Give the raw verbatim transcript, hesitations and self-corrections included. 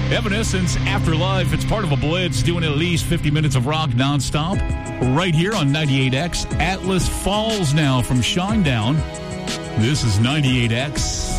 Evanescence, Afterlife. It's part of a blitz, doing at least fifty minutes of rock nonstop. Right here on ninety-eight X. Atlas Falls now from Shinedown. This is ninety-eight X.